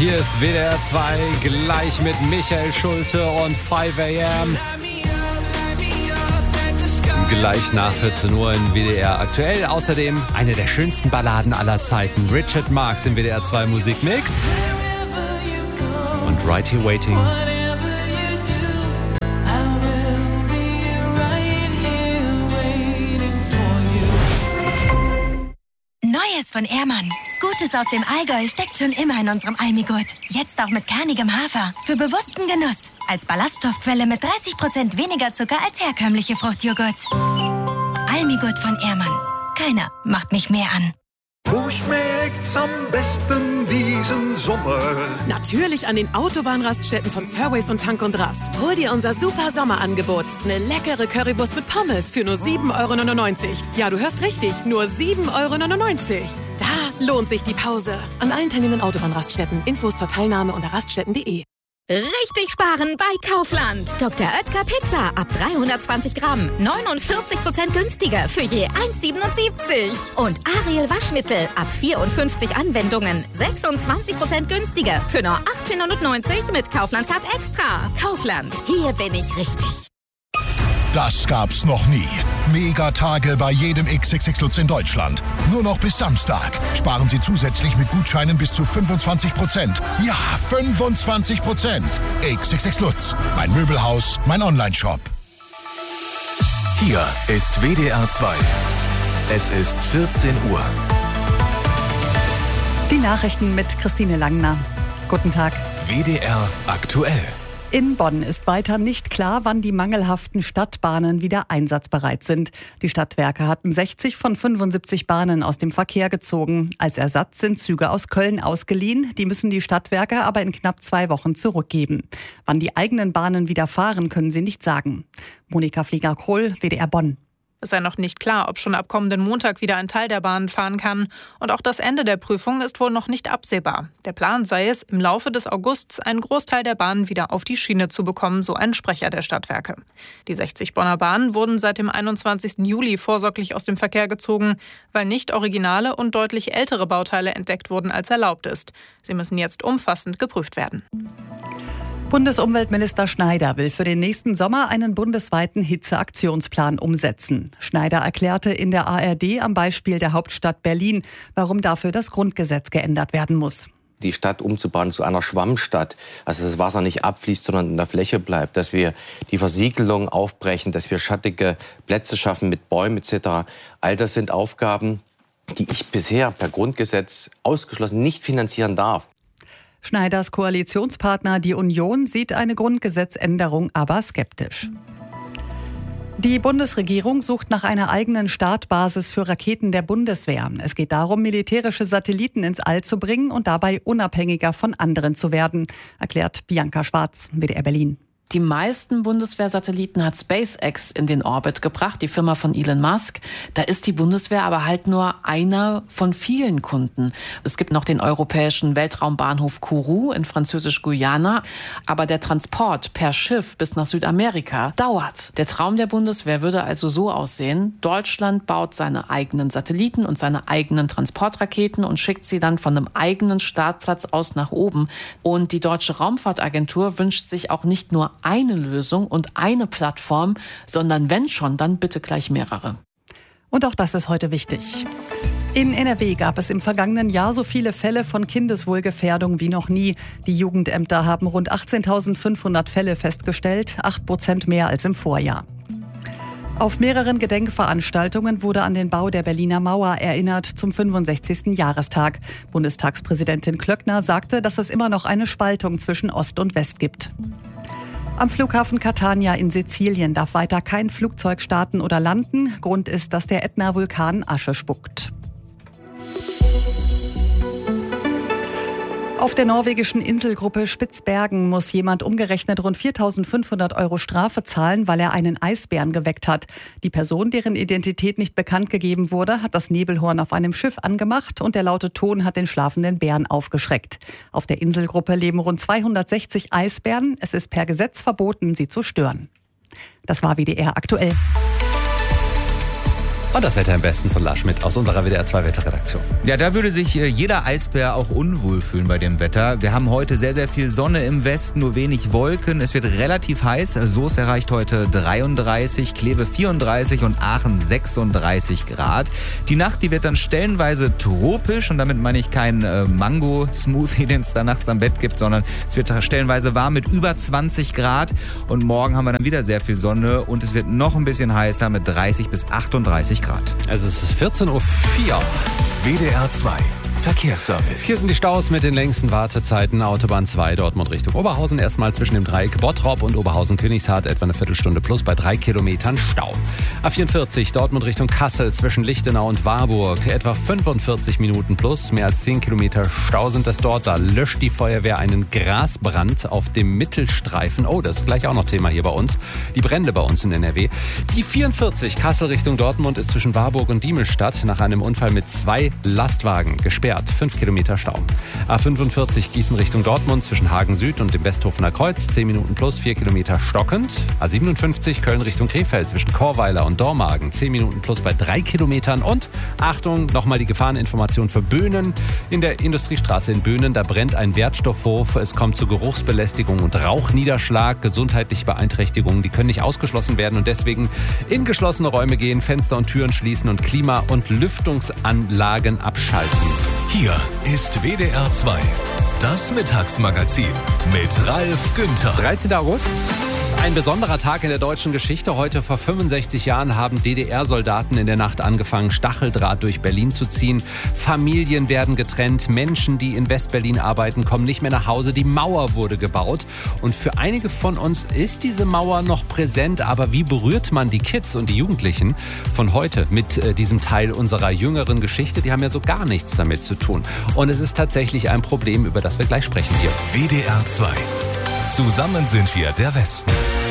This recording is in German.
Hier ist WDR 2, gleich mit Michael Schulte und 5 AM. Gleich nach 14 Uhr in WDR aktuell. Außerdem eine der schönsten Balladen aller Zeiten. Richard Marx im WDR 2 Musikmix. Und Right Here Waiting. Neues von Ehrmann. Gutes aus dem Allgäu steckt schon immer in unserem Almigurt. Jetzt auch mit kernigem Hafer. Für bewussten Genuss. Als Ballaststoffquelle mit 30% weniger Zucker als herkömmliche Fruchtjoghurts. Almigurt von Ehrmann. Keiner macht mich mehr an. Wo schmeckt's am besten diesen Sommer? Natürlich an den Autobahnraststätten von Surways und Tank und Rast. Hol dir unser super Sommerangebot. Eine leckere Currywurst mit Pommes für nur 7,99 €. Ja, du hörst richtig, nur 7,99 €. Da lohnt sich die Pause. An allen teilnehmenden Autobahnraststätten. Infos zur Teilnahme unter raststätten.de. Richtig sparen bei Kaufland. Dr. Oetker Pizza ab 320 Gramm. 49% günstiger für je 1,77. Und Ariel Waschmittel ab 54 Anwendungen. 26% günstiger für nur 18,90 € mit Kaufland Card Extra. Kaufland, hier bin ich richtig. Das gab's noch nie. Megatage bei jedem XXX Lutz in Deutschland. Nur noch bis Samstag. Sparen Sie zusätzlich mit Gutscheinen bis zu 25%. Ja, 25%. XXX Lutz. Mein Möbelhaus, mein Onlineshop. Hier ist WDR 2. Es ist 14 Uhr. Die Nachrichten mit Christine Langner. Guten Tag. WDR aktuell. In Bonn ist weiter nicht klar, wann die mangelhaften Stadtbahnen wieder einsatzbereit sind. Die Stadtwerke hatten 60 von 75 Bahnen aus dem Verkehr gezogen. Als Ersatz sind Züge aus Köln ausgeliehen. Die müssen die Stadtwerke aber in knapp 2 Wochen zurückgeben. Wann die eigenen Bahnen wieder fahren, können sie nicht sagen. Monika Flieger-Kroll, WDR Bonn. Es sei noch nicht klar, ob schon ab kommenden Montag wieder ein Teil der Bahnen fahren kann. Und auch das Ende der Prüfung ist wohl noch nicht absehbar. Der Plan sei es, im Laufe des Augusts einen Großteil der Bahnen wieder auf die Schiene zu bekommen, so ein Sprecher der Stadtwerke. Die 60 Bonner Bahnen wurden seit dem 21. Juli vorsorglich aus dem Verkehr gezogen, weil nicht originale und deutlich ältere Bauteile entdeckt wurden, als erlaubt ist. Sie müssen jetzt umfassend geprüft werden. Bundesumweltminister Schneider will für den nächsten Sommer einen bundesweiten Hitzeaktionsplan umsetzen. Schneider erklärte in der ARD am Beispiel der Hauptstadt Berlin, warum dafür das Grundgesetz geändert werden muss. Die Stadt umzubauen zu einer Schwammstadt, also dass das Wasser nicht abfließt, sondern in der Fläche bleibt, dass wir die Versiegelung aufbrechen, dass wir schattige Plätze schaffen mit Bäumen etc. All das sind Aufgaben, die ich bisher per Grundgesetz ausgeschlossen nicht finanzieren darf. Schneiders Koalitionspartner, die Union, sieht eine Grundgesetzänderung aber skeptisch. Die Bundesregierung sucht nach einer eigenen Startbasis für Raketen der Bundeswehr. Es geht darum, militärische Satelliten ins All zu bringen und dabei unabhängiger von anderen zu werden, erklärt Bianca Schwarz, WDR Berlin. Die meisten Bundeswehrsatelliten hat SpaceX in den Orbit gebracht, die Firma von Elon Musk. Da ist die Bundeswehr aber halt nur einer von vielen Kunden. Es gibt noch den europäischen Weltraumbahnhof Kourou in Französisch-Guyana. Aber der Transport per Schiff bis nach Südamerika dauert. Der Traum der Bundeswehr würde also so aussehen: Deutschland baut seine eigenen Satelliten und seine eigenen Transportraketen und schickt sie dann von einem eigenen Startplatz aus nach oben. Und die Deutsche Raumfahrtagentur wünscht sich auch nicht nur eine Lösung und eine Plattform, sondern wenn schon, dann bitte gleich mehrere. Und auch das ist heute wichtig. In NRW gab es im vergangenen Jahr so viele Fälle von Kindeswohlgefährdung wie noch nie. Die Jugendämter haben rund 18.500 Fälle festgestellt, 8% mehr als im Vorjahr. Auf mehreren Gedenkveranstaltungen wurde an den Bau der Berliner Mauer erinnert zum 65. Jahrestag. Bundestagspräsidentin Klöckner sagte, dass es immer noch eine Spaltung zwischen Ost und West gibt. Am Flughafen Catania in Sizilien darf weiter kein Flugzeug starten oder landen. Grund ist, dass der Ätna-Vulkan Asche spuckt. Auf der norwegischen Inselgruppe Spitzbergen muss jemand umgerechnet rund 4.500 € Strafe zahlen, weil er einen Eisbären geweckt hat. Die Person, deren Identität nicht bekannt gegeben wurde, hat das Nebelhorn auf einem Schiff angemacht und der laute Ton hat den schlafenden Bären aufgeschreckt. Auf der Inselgruppe leben rund 260 Eisbären. Es ist per Gesetz verboten, sie zu stören. Das war WDR aktuell. Und das Wetter im Westen von Lars Schmidt aus unserer WDR 2 Wetterredaktion. Ja, da würde sich jeder Eisbär auch unwohl fühlen bei dem Wetter. Wir haben heute sehr, sehr viel Sonne im Westen, nur wenig Wolken. Es wird relativ heiß. Soest erreicht heute 33, Kleve 34 und Aachen 36 Grad. Die Nacht, die wird dann stellenweise tropisch und damit meine ich kein Mango-Smoothie, den es da nachts am Bett gibt, sondern es wird stellenweise warm mit über 20 Grad. Und morgen haben wir dann wieder sehr viel Sonne und es wird noch ein bisschen heißer mit 30 bis 38 Grad. Also es ist 14:04 Uhr. WDR 2 Verkehrsservice. Hier sind die Staus mit den längsten Wartezeiten. Autobahn 2 Dortmund Richtung Oberhausen. Erstmal zwischen dem Dreieck Bottrop und Oberhausen-Königshardt etwa eine Viertelstunde plus bei 3 Kilometern Stau. A44 Dortmund Richtung Kassel zwischen Lichtenau und Warburg. Etwa 45 Minuten plus. Mehr als 10 Kilometer Stau sind es dort. Da löscht die Feuerwehr einen Grasbrand auf dem Mittelstreifen. Oh, das ist gleich auch noch Thema hier bei uns. Die Brände bei uns in NRW. Die 44 Kassel Richtung Dortmund ist zwischen Warburg und Diemelstadt nach einem Unfall mit 2 Lastwagen gesperrt. 5 Kilometer Stau. A45 Gießen Richtung Dortmund zwischen Hagen Süd und dem Westhofener Kreuz. 10 Minuten plus, 4 Kilometer stockend. A57 Köln Richtung Krefeld zwischen Chorweiler und Dormagen. 10 Minuten plus bei 3 Kilometern. Und Achtung, nochmal die Gefahreninformation für Böhnen. In der Industriestraße in Böhnen, da brennt ein Wertstoffhof. Es kommt zu Geruchsbelästigung und Rauchniederschlag. Gesundheitliche Beeinträchtigungen, die können nicht ausgeschlossen werden und deswegen in geschlossene Räume gehen, Fenster und Türen schließen und Klima- und Lüftungsanlagen abschalten. Hier ist WDR 2, das Mittagsmagazin mit Ralf Günther. 13. August. Ein besonderer Tag in der deutschen Geschichte. Heute vor 65 Jahren haben DDR-Soldaten in der Nacht angefangen, Stacheldraht durch Berlin zu ziehen. Familien werden getrennt. Menschen, die in West-Berlin arbeiten, kommen nicht mehr nach Hause. Die Mauer wurde gebaut. Und für einige von uns ist diese Mauer noch präsent. Aber wie berührt man die Kids und die Jugendlichen von heute mit diesem Teil unserer jüngeren Geschichte? Die haben ja so gar nichts damit zu tun. Und es ist tatsächlich ein Problem, über das wir gleich sprechen hier. WDR 2. Zusammen sind wir der Westen.